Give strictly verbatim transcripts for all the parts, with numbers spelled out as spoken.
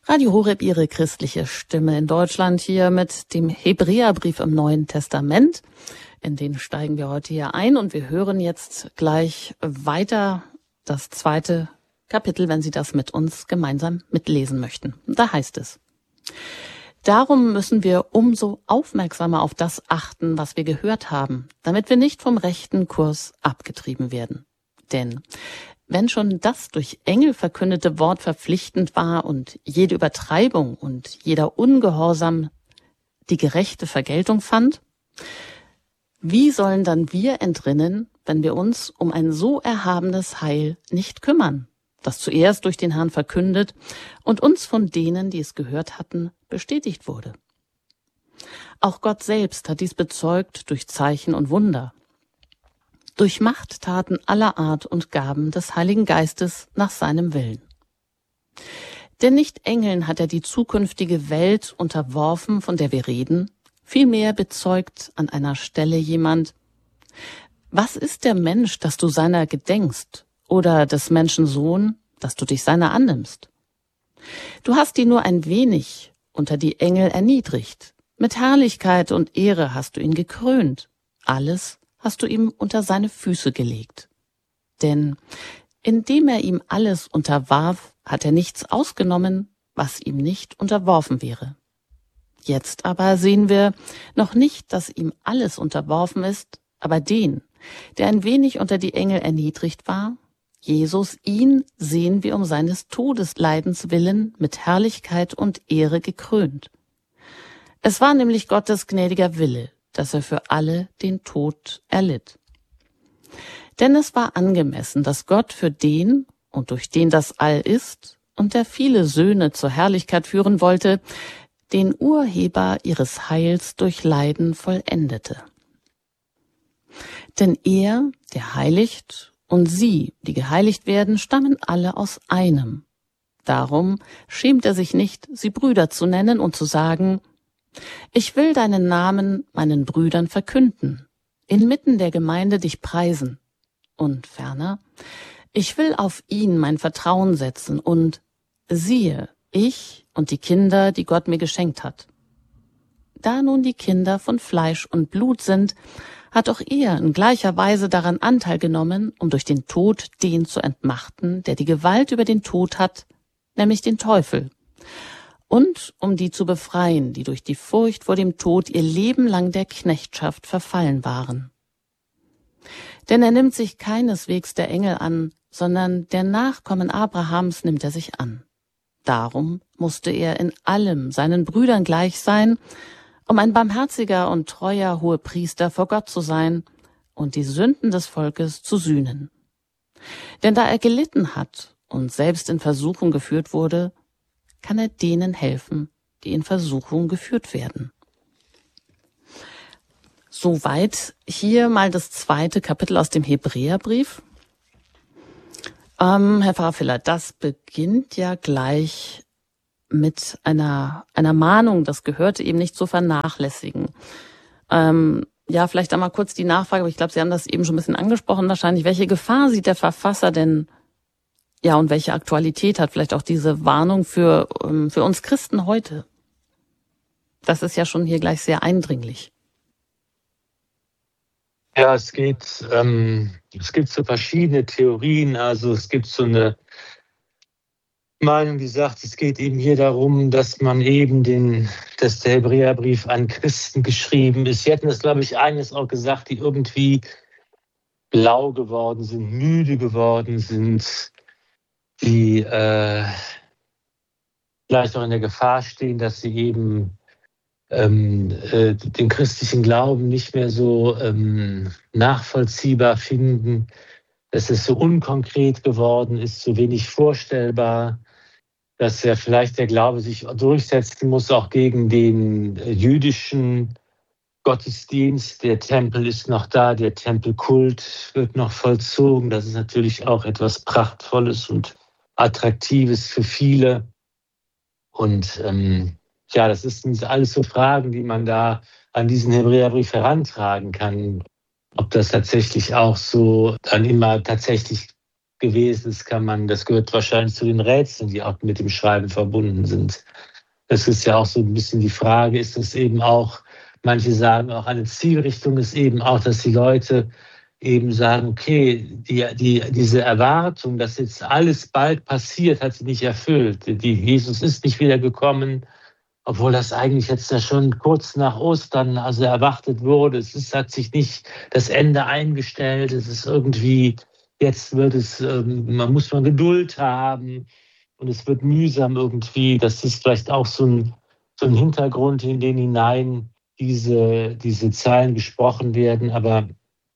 Radio Horeb, Ihre christliche Stimme in Deutschland, hier mit dem Hebräerbrief im Neuen Testament. In den steigen wir heute hier ein und wir hören jetzt gleich weiter das zweite Kapitel, wenn Sie das mit uns gemeinsam mitlesen möchten. Da heißt es: Darum müssen wir umso aufmerksamer auf das achten, was wir gehört haben, damit wir nicht vom rechten Kurs abgetrieben werden. Denn wenn schon das durch Engel verkündete Wort verpflichtend war und jede Übertreibung und jeder Ungehorsam die gerechte Vergeltung fand, wie sollen dann wir entrinnen, wenn wir uns um ein so erhabenes Heil nicht kümmern, das zuerst durch den Herrn verkündet und uns von denen, die es gehört hatten, bestätigt wurde? Auch Gott selbst hat dies bezeugt durch Zeichen und Wunder, durch Machttaten aller Art und Gaben des Heiligen Geistes nach seinem Willen. Denn nicht Engeln hat er die zukünftige Welt unterworfen, von der wir reden, vielmehr bezeugt an einer Stelle jemand: Was ist der Mensch, dass du seiner gedenkst, oder des Menschen Sohn, dass du dich seiner annimmst? Du hast ihn nur ein wenig unter die Engel erniedrigt, mit Herrlichkeit und Ehre hast du ihn gekrönt, alles hast du ihm unter seine Füße gelegt. Denn indem er ihm alles unterwarf, hat er nichts ausgenommen, was ihm nicht unterworfen wäre. Jetzt aber sehen wir noch nicht, dass ihm alles unterworfen ist, aber den, der ein wenig unter die Engel erniedrigt war, Jesus, ihn sehen wir um seines Todesleidens willen mit Herrlichkeit und Ehre gekrönt. Es war nämlich Gottes gnädiger Wille, dass er für alle den Tod erlitt. Denn es war angemessen, dass Gott für den, und durch den das All ist, und der viele Söhne zur Herrlichkeit führen wollte, den Urheber ihres Heils durch Leiden vollendete. Denn er, der heiligt, und sie, die geheiligt werden, stammen alle aus einem. Darum schämt er sich nicht, sie Brüder zu nennen und zu sagen: Ich will deinen Namen meinen Brüdern verkünden, inmitten der Gemeinde dich preisen. Und ferner: Ich will auf ihn mein Vertrauen setzen und siehe, ich und die Kinder, die Gott mir geschenkt hat. Da nun die Kinder von Fleisch und Blut sind, hat auch er in gleicher Weise daran Anteil genommen, um durch den Tod den zu entmachten, der die Gewalt über den Tod hat, nämlich den Teufel, und um die zu befreien, die durch die Furcht vor dem Tod ihr Leben lang der Knechtschaft verfallen waren. Denn er nimmt sich keineswegs der Engel an, sondern der Nachkommen Abrahams nimmt er sich an. Darum musste er in allem seinen Brüdern gleich sein, um ein barmherziger und treuer Hohepriester vor Gott zu sein und die Sünden des Volkes zu sühnen. Denn da er gelitten hat und selbst in Versuchung geführt wurde, kann er denen helfen, die in Versuchung geführt werden. Soweit hier mal das zweite Kapitel aus dem Hebräerbrief. Ähm, Herr Pfarrer Filler, das beginnt ja gleich mit einer einer Mahnung, das gehörte eben nicht zu vernachlässigen. Ähm, ja, vielleicht einmal kurz die Nachfrage, aber ich glaube, Sie haben das eben schon ein bisschen angesprochen wahrscheinlich. Welche Gefahr sieht der Verfasser denn, ja, und welche Aktualität hat vielleicht auch diese Warnung für ähm, für uns Christen heute? Das ist ja schon hier gleich sehr eindringlich. Ja, es geht, ähm, es gibt so verschiedene Theorien. Also es gibt so eine Meinung, die sagt, es geht eben hier darum, dass man eben den, dass der Hebräerbrief an Christen geschrieben ist. Sie hatten das, glaube ich, eines auch gesagt, die irgendwie blau geworden sind, müde geworden sind, die äh, vielleicht auch in der Gefahr stehen, dass sie eben ähm, äh, den christlichen Glauben nicht mehr so ähm, nachvollziehbar finden, dass es so unkonkret geworden ist, so wenig vorstellbar, dass ja vielleicht der Glaube sich durchsetzen muss, auch gegen den jüdischen Gottesdienst. Der Tempel ist noch da, der Tempelkult wird noch vollzogen. Das ist natürlich auch etwas Prachtvolles und Attraktives für viele. Und ähm, ja, das sind alles so Fragen, die man da an diesen Hebräerbrief herantragen kann. Ob das tatsächlich auch so dann immer tatsächlich gewesen ist, kann man, das gehört wahrscheinlich zu den Rätseln, die auch mit dem Schreiben verbunden sind. Das ist ja auch so ein bisschen die Frage, ist es eben auch, manche sagen auch, eine Zielrichtung ist eben auch, dass die Leute eben sagen, okay, die, die, diese Erwartung, dass jetzt alles bald passiert, hat sie nicht erfüllt. Die, Jesus ist nicht wieder gekommen, obwohl das eigentlich jetzt ja schon kurz nach Ostern also erwartet wurde. Es ist, hat sich nicht das Ende eingestellt. Es ist irgendwie, jetzt wird es, man muss man Geduld haben und es wird mühsam irgendwie. Das ist vielleicht auch so ein, so ein Hintergrund, in den hinein diese, diese Zeilen gesprochen werden. Aber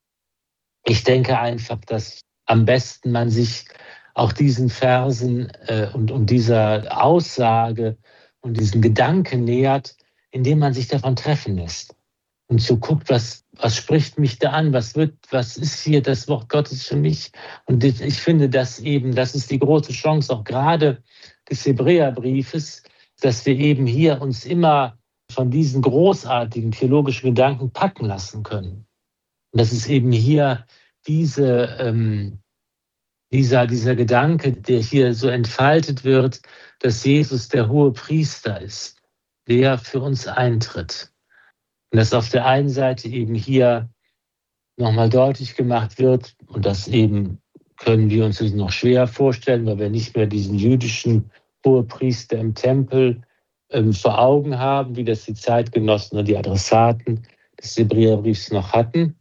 ich denke einfach, dass am besten man sich auch diesen Versen äh, und, und dieser Aussage und diesen Gedanken nähert, indem man sich davon treffen lässt und so guckt, was, was spricht mich da an, was wird, was ist hier das Wort Gottes für mich? Und ich finde, dass eben, das ist die große Chance, auch gerade des Hebräerbriefes, dass wir eben hier uns immer von diesen großartigen theologischen Gedanken packen lassen können. Und das ist eben hier diese, ähm, dieser, dieser Gedanke, der hier so entfaltet wird, dass Jesus der hohe Priester ist, der für uns eintritt. Und dass auf der einen Seite eben hier nochmal deutlich gemacht wird, und das eben können wir uns noch schwer vorstellen, weil wir nicht mehr diesen jüdischen Hohepriester im Tempel ähm, vor Augen haben, wie das die Zeitgenossen und die Adressaten des Hebräerbriefs noch hatten.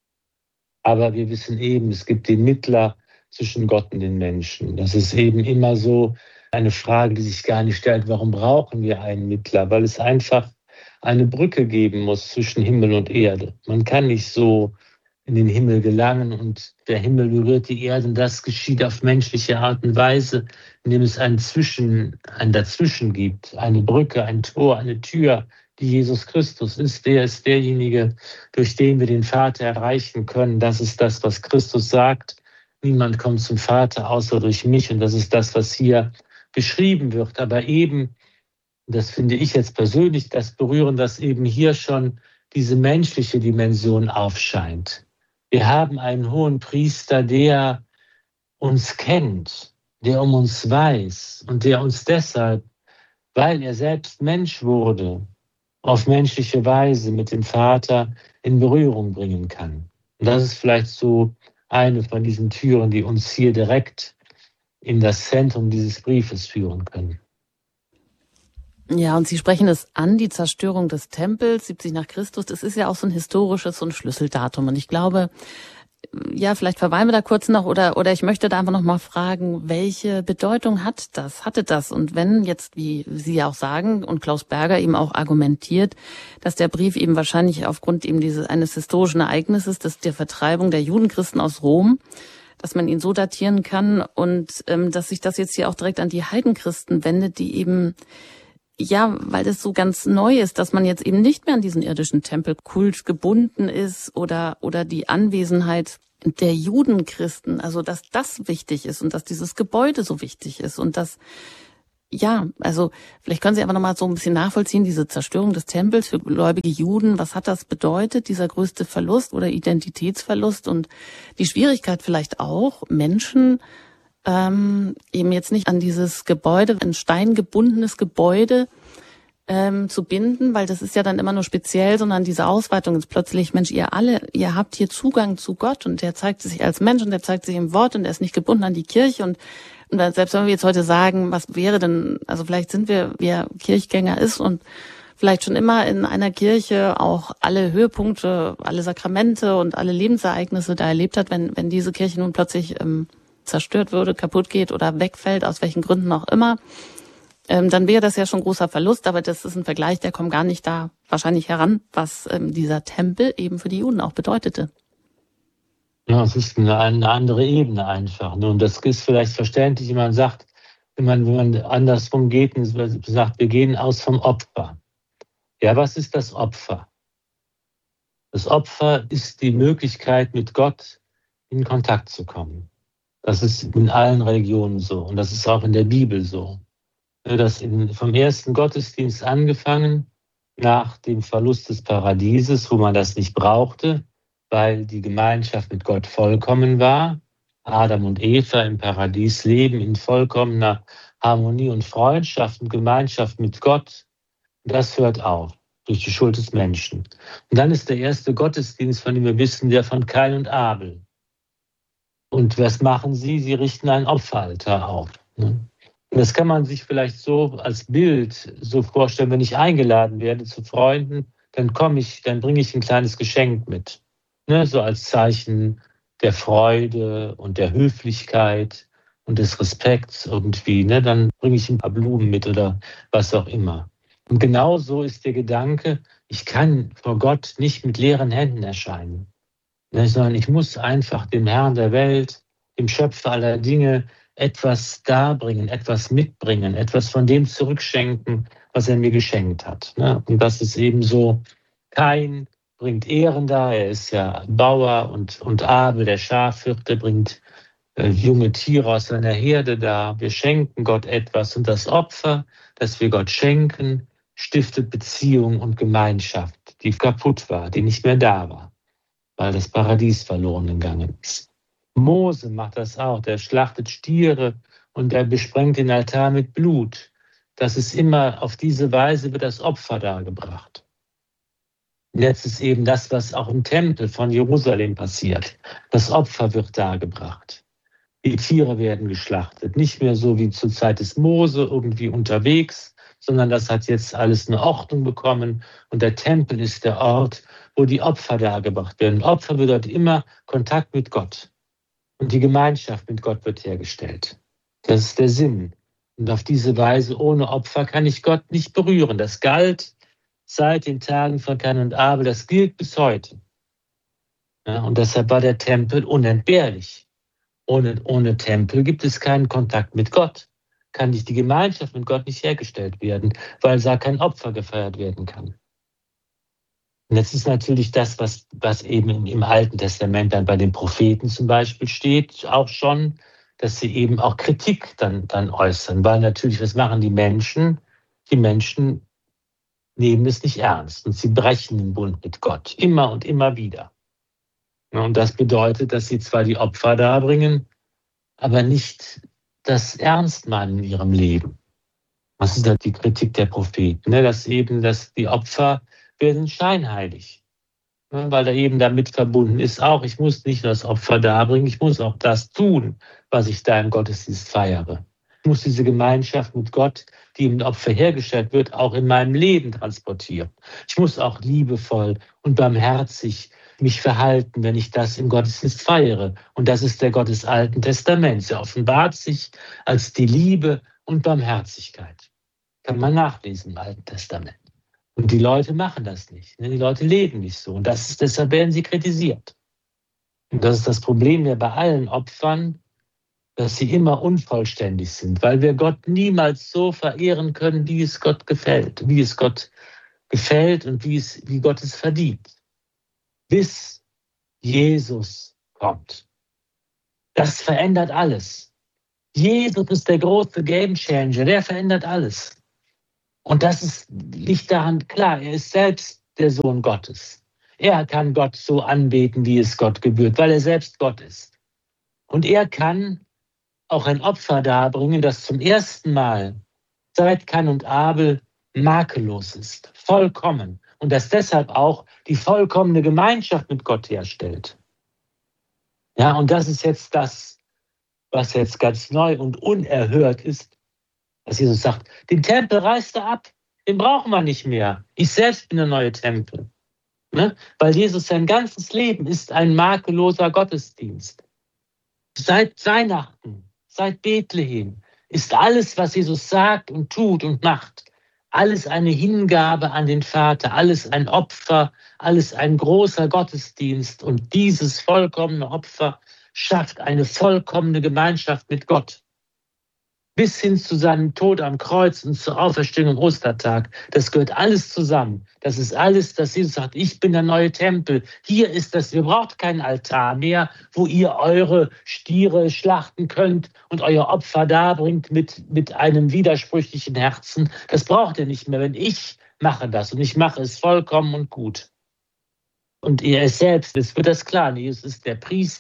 Aber wir wissen eben, es gibt den Mittler zwischen Gott und den Menschen. Das ist eben immer so eine Frage, die sich gar nicht stellt, warum brauchen wir einen Mittler? Weil es einfach eine Brücke geben muss zwischen Himmel und Erde. Man kann nicht so in den Himmel gelangen und der Himmel berührt die Erde und das geschieht auf menschliche Art und Weise, indem es ein Zwischen, ein Dazwischen gibt, eine Brücke, ein Tor, eine Tür, die Jesus Christus ist. Der ist derjenige, durch den wir den Vater erreichen können. Das ist das, was Christus sagt. Niemand kommt zum Vater außer durch mich. Und das ist das, was hier beschrieben wird. Aber eben, das finde ich jetzt persönlich, das Berühren, dass eben hier schon diese menschliche Dimension aufscheint. Wir haben einen hohen Priester, der uns kennt, der um uns weiß und der uns deshalb, weil er selbst Mensch wurde, auf menschliche Weise mit dem Vater in Berührung bringen kann. Und das ist vielleicht so eine von diesen Türen, die uns hier direkt in das Zentrum dieses Briefes führen können. Ja, und Sie sprechen es an, die Zerstörung des Tempels, siebzig nach Christus, das ist ja auch so ein historisches, so ein Schlüsseldatum. Und ich glaube, ja, vielleicht verweilen wir da kurz noch oder oder ich möchte da einfach noch mal fragen, welche Bedeutung hat das, hatte das? Und wenn jetzt, wie Sie ja auch sagen und Klaus Berger eben auch argumentiert, dass der Brief eben wahrscheinlich aufgrund eben dieses eines historischen Ereignisses, das der Vertreibung der Judenchristen aus Rom, dass man ihn so datieren kann und ähm, dass sich das jetzt hier auch direkt an die Heidenchristen wendet, die eben ja, weil das so ganz neu ist, dass man jetzt eben nicht mehr an diesen irdischen Tempelkult gebunden ist oder oder die Anwesenheit der Judenchristen, also dass das wichtig ist und dass dieses Gebäude so wichtig ist und dass, ja, also vielleicht können Sie einfach nochmal so ein bisschen nachvollziehen, diese Zerstörung des Tempels für gläubige Juden, was hat das bedeutet, dieser größte Verlust oder Identitätsverlust und die Schwierigkeit vielleicht auch, Menschen Ähm, eben jetzt nicht an dieses Gebäude, ein steingebundenes Gebäude ähm, zu binden, weil das ist ja dann immer nur speziell, sondern diese Ausweitung ist plötzlich, Mensch, ihr alle, ihr habt hier Zugang zu Gott und der zeigt sich als Mensch und der zeigt sich im Wort und er ist nicht gebunden an die Kirche und, und selbst wenn wir jetzt heute sagen, was wäre denn, also vielleicht sind wir, wer Kirchgänger ist und vielleicht schon immer in einer Kirche auch alle Höhepunkte, alle Sakramente und alle Lebensereignisse da erlebt hat, wenn, wenn diese Kirche nun plötzlich ähm, zerstört würde, kaputt geht oder wegfällt, aus welchen Gründen auch immer, ähm, dann wäre das ja schon ein großer Verlust, aber das ist ein Vergleich, der kommt gar nicht da wahrscheinlich heran, was ähm, dieser Tempel eben für die Juden auch bedeutete. Ja, es ist eine, eine andere Ebene einfach. Und das ist vielleicht verständlich, wenn man sagt, wenn man, wenn man andersrum geht und sagt, wir gehen aus vom Opfer. Ja, was ist das Opfer? Das Opfer ist die Möglichkeit, mit Gott in Kontakt zu kommen. Das ist in allen Religionen so und das ist auch in der Bibel so. Das in, vom ersten Gottesdienst angefangen, nach dem Verlust des Paradieses, wo man das nicht brauchte, weil die Gemeinschaft mit Gott vollkommen war, Adam und Eva im Paradies leben in vollkommener Harmonie und Freundschaft und Gemeinschaft mit Gott. Das hört auf durch die Schuld des Menschen. Und dann ist der erste Gottesdienst, von dem wir wissen, der von Kain und Abel. Und was machen sie? Sie richten ein Opferaltar auf. Und das kann man sich vielleicht so als Bild so vorstellen, wenn ich eingeladen werde zu Freunden, dann komme ich, dann bringe ich ein kleines Geschenk mit. Ne, so als Zeichen der Freude und der Höflichkeit und des Respekts irgendwie. Ne, dann bringe ich ein paar Blumen mit oder was auch immer. Und genau so ist der Gedanke, ich kann vor Gott nicht mit leeren Händen erscheinen, ne, sondern ich muss einfach dem Herrn der Welt, dem Schöpfer aller Dinge, etwas darbringen, etwas mitbringen, etwas von dem zurückschenken, was er mir geschenkt hat. Ne? Und das ist eben so, Kain bringt Ehren dar, er ist ja Bauer, und, und Abel, der Schafhirte, bringt äh, junge Tiere aus seiner Herde dar. Wir schenken Gott etwas, und das Opfer, das wir Gott schenken, stiftet Beziehung und Gemeinschaft, die kaputt war, die nicht mehr da war, weil das Paradies verloren gegangen ist. Mose macht das auch, der schlachtet Stiere und er besprengt den Altar mit Blut. Das ist immer, auf diese Weise wird das Opfer dargebracht. Und jetzt ist eben das, was auch im Tempel von Jerusalem passiert. Das Opfer wird dargebracht. Die Tiere werden geschlachtet. Nicht mehr so wie zur Zeit des Mose irgendwie unterwegs, sondern das hat jetzt alles eine Ordnung bekommen. Und der Tempel ist der Ort, wo die Opfer dargebracht werden. Opfer bedeutet immer Kontakt mit Gott. Und die Gemeinschaft mit Gott wird hergestellt. Das ist der Sinn. Und auf diese Weise, ohne Opfer, kann ich Gott nicht berühren. Das galt seit den Tagen von Kain und Abel, das gilt bis heute. Ja, und deshalb war der Tempel unentbehrlich. Ohne, ohne Tempel gibt es keinen Kontakt mit Gott. Kann nicht die Gemeinschaft mit Gott nicht hergestellt werden, weil da kein Opfer gefeiert werden kann. Und das ist natürlich das, was, was eben im, im Alten Testament dann bei den Propheten zum Beispiel steht, auch schon, dass sie eben auch Kritik dann, dann äußern. Weil natürlich, was machen die Menschen? Die Menschen nehmen es nicht ernst und sie brechen den Bund mit Gott, immer und immer wieder. Und das bedeutet, dass sie zwar die Opfer darbringen, aber nicht das ernst meinen in ihrem Leben. Was ist da die Kritik der Propheten? Dass eben, dass die Opfer werden scheinheilig, weil da eben damit verbunden ist auch, ich muss nicht nur das Opfer darbringen, ich muss auch das tun, was ich da im Gottesdienst feiere. Ich muss diese Gemeinschaft mit Gott, die im Opfer hergestellt wird, auch in meinem Leben transportieren. Ich muss auch liebevoll und barmherzig mich verhalten, wenn ich das im Gottesdienst feiere. Und das ist der Gott des Alten Testaments. Er offenbart sich als die Liebe und Barmherzigkeit. Kann man nachlesen im Alten Testament. Und die Leute machen das nicht. Die Leute leben nicht so. Und das ist, deshalb werden sie kritisiert. Und das ist das Problem ja bei allen Opfern, dass sie immer unvollständig sind, weil wir Gott niemals so verehren können, wie es Gott gefällt, wie es Gott gefällt und wie, es, wie Gott es verdient. Bis Jesus kommt. Das verändert alles. Jesus ist der große Gamechanger, der verändert alles. Und das ist, liegt daran, klar, er ist selbst der Sohn Gottes. Er kann Gott so anbeten, wie es Gott gebührt, weil er selbst Gott ist. Und er kann auch ein Opfer darbringen, das zum ersten Mal seit Kain und Abel makellos ist, vollkommen. Und das deshalb auch die vollkommene Gemeinschaft mit Gott herstellt. Ja, und das ist jetzt das, was jetzt ganz neu und unerhört ist, dass Jesus sagt, den Tempel reißt er ab, den brauchen wir nicht mehr. Ich selbst bin der neue Tempel. Ne? Weil Jesus sein ganzes Leben ist ein makelloser Gottesdienst. Seit Weihnachten, seit Bethlehem ist alles, was Jesus sagt und tut und macht, alles eine Hingabe an den Vater, alles ein Opfer, alles ein großer Gottesdienst. Und dieses vollkommene Opfer schafft eine vollkommene Gemeinschaft mit Gott. Bis hin zu seinem Tod am Kreuz und zur Auferstehung am Ostertag. Das gehört alles zusammen. Das ist alles, dass Jesus sagt, ich bin der neue Tempel. Hier ist das, ihr braucht keinen Altar mehr, wo ihr eure Stiere schlachten könnt und euer Opfer darbringt mit, mit einem widersprüchlichen Herzen. Das braucht ihr nicht mehr, wenn ich mache das. Und ich mache es vollkommen und gut. Und er ist selbst, es wird das klar, Jesus ist der Priester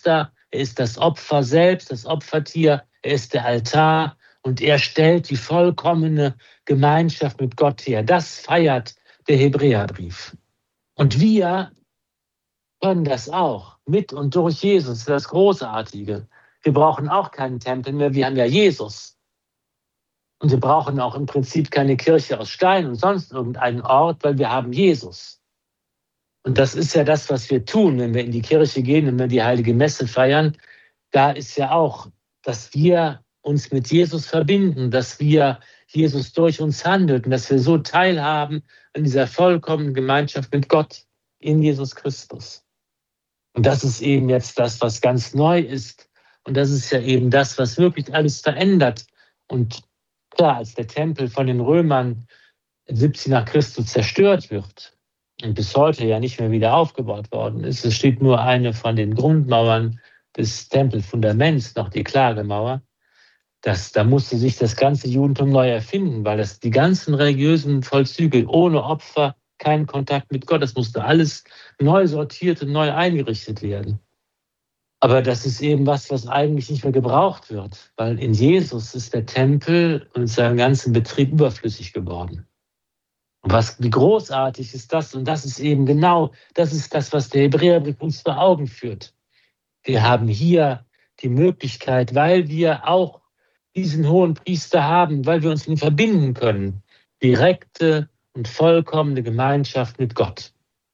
Er ist das Opfer selbst, das Opfertier. Er ist der Altar und er stellt die vollkommene Gemeinschaft mit Gott her. Das feiert der Hebräerbrief. Und wir können das auch mit und durch Jesus. Das ist das Großartige. Wir brauchen auch keinen Tempel mehr. Wir haben ja Jesus. Und wir brauchen auch im Prinzip keine Kirche aus Stein und sonst irgendeinen Ort, weil wir haben Jesus. Und das ist ja das, was wir tun, wenn wir in die Kirche gehen, wenn wir die Heilige Messe feiern. Da ist ja auch, dass wir uns mit Jesus verbinden, dass wir Jesus durch uns handelt und dass wir so teilhaben an dieser vollkommenen Gemeinschaft mit Gott in Jesus Christus. Und das ist eben jetzt das, was ganz neu ist. Und das ist ja eben das, was wirklich alles verändert. Und klar, als der Tempel von den Römern siebzig nach Christus zerstört wird und bis heute ja nicht mehr wieder aufgebaut worden ist, es steht nur eine von den Grundmauern des Tempelfundaments, noch die Klagemauer, das, da musste sich das ganze Judentum neu erfinden, weil das die ganzen religiösen Vollzüge ohne Opfer, keinen Kontakt mit Gott, das musste alles neu sortiert und neu eingerichtet werden. Aber das ist eben was, was eigentlich nicht mehr gebraucht wird, weil in Jesus ist der Tempel und seinen ganzen Betrieb überflüssig geworden. Und was, wie großartig ist das? Und das ist eben genau, das ist das, was der Hebräerbrief uns vor Augen führt. Wir haben hier die Möglichkeit, weil wir auch diesen hohen Priester haben, weil wir uns mit ihm verbinden können, direkte und vollkommene Gemeinschaft mit Gott.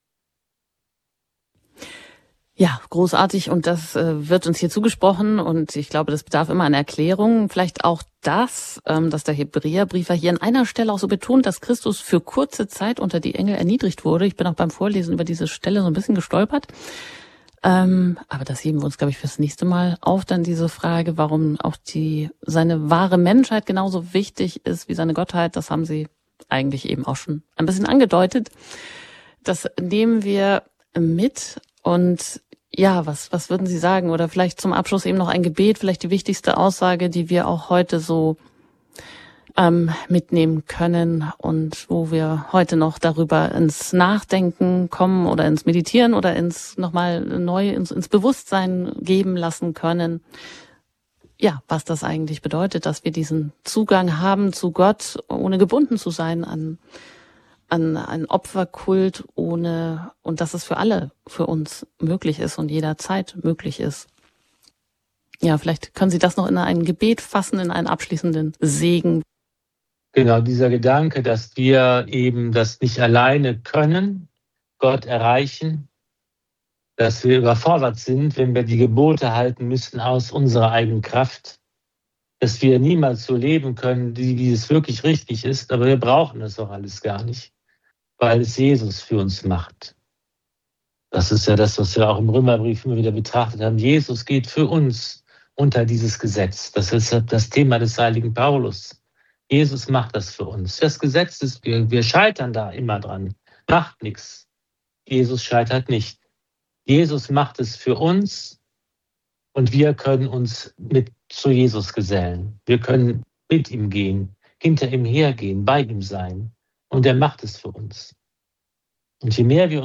Ja, großartig. Und das äh, wird uns hier zugesprochen. Und ich glaube, das bedarf immer einer Erklärung. Vielleicht auch das, ähm, dass der Hebräerbriefer hier an einer Stelle auch so betont, dass Christus für kurze Zeit unter die Engel erniedrigt wurde. Ich bin auch beim Vorlesen über diese Stelle so ein bisschen gestolpert. Ähm, aber das heben wir uns, glaube ich, fürs nächste Mal auf. Dann diese Frage, warum auch die seine wahre Menschheit genauso wichtig ist wie seine Gottheit. Das haben Sie eigentlich eben auch schon ein bisschen angedeutet. Das nehmen wir mit. Und ja, was, was würden Sie sagen? Oder vielleicht zum Abschluss eben noch ein Gebet, vielleicht die wichtigste Aussage, die wir auch heute so ähm, mitnehmen können und wo wir heute noch darüber ins Nachdenken kommen oder ins Meditieren oder ins nochmal neu ins, ins Bewusstsein geben lassen können. Ja, was das eigentlich bedeutet, dass wir diesen Zugang haben zu Gott, ohne gebunden zu sein an an einen Opferkult, ohne, und dass es für alle, für uns möglich ist und jederzeit möglich ist. Ja, vielleicht können Sie das noch in ein Gebet fassen, in einen abschließenden Segen. Genau, dieser Gedanke, dass wir eben das nicht alleine können, Gott erreichen, dass wir überfordert sind, wenn wir die Gebote halten müssen aus unserer eigenen Kraft, dass wir niemals so leben können, wie, wie es wirklich richtig ist, aber wir brauchen das auch alles gar nicht, weil es Jesus für uns macht. Das ist ja das, was wir auch im Römerbrief immer wieder betrachtet haben. Jesus geht für uns unter dieses Gesetz. Das ist das Thema des heiligen Paulus. Jesus macht das für uns. Das Gesetz ist, wir, wir scheitern da immer dran. Macht nichts. Jesus scheitert nicht. Jesus macht es für uns und wir können uns mit zu Jesus gesellen. Wir können mit ihm gehen, hinter ihm hergehen, bei ihm sein. Und er macht es für uns. Und je mehr wir